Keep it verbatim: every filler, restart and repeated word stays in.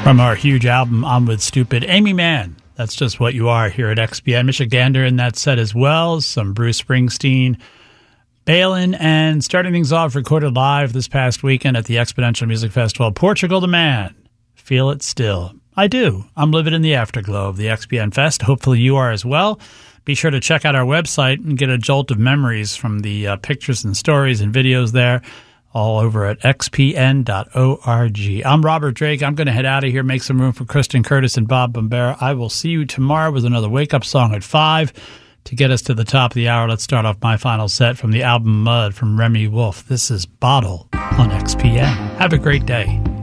From our huge album, I'm With Stupid, Amy Mann. That's just what you are here at X P N. Michigander in that set as well. Some Bruce Springsteen, Balin, and starting things off, recorded live this past weekend at the Exponential Music Festival, Portugal the Man. Feel it still. I do. I'm living in the afterglow of the X P N Fest. Hopefully you are as well. Be sure to check out our website and get a jolt of memories from the uh, pictures and stories and videos there. All over at x p n dot org. I'm Robert Drake. I'm going to head out of here, make some room for Kristen Curtis and Bob Bombera. I will see you tomorrow with another wake-up song at five. To get us to the top of the hour, let's start off my final set from the album Mud from Remy Wolf. This is Bottle on X P N. Have a great day.